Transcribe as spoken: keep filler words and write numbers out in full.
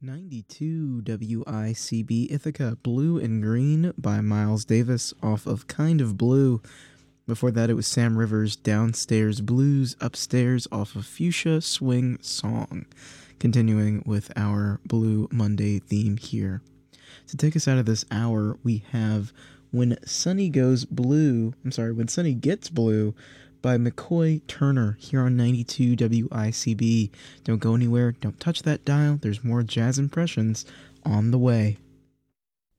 ninety-two W I C B Ithaca, Blue and Green by Miles Davis off of Kind of Blue. Before that, it was Sam Rivers' Downstairs Blues, Upstairs off of Fuchsia Swing Song. Continuing with our Blue Monday theme here. To take us out of this hour, we have When Sunny Goes Blue, I'm sorry, When Sunny Gets Blue by McCoy Turner here on ninety-two W I C B. Don't go anywhere, don't touch that dial, there's more jazz impressions on the way.